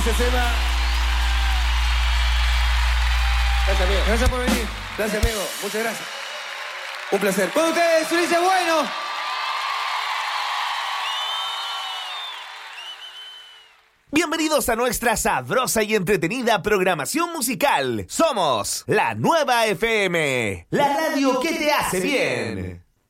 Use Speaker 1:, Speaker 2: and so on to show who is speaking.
Speaker 1: Gracias, Emma. Gracias, amigo.
Speaker 2: Gracias por venir.
Speaker 1: Gracias, amigo. Muchas gracias. Un placer. Con ustedes, Ulises Bueno.
Speaker 3: Bienvenidos a nuestra sabrosa y entretenida programación musical. Somos la Nueva FM, la radio que te hace bien.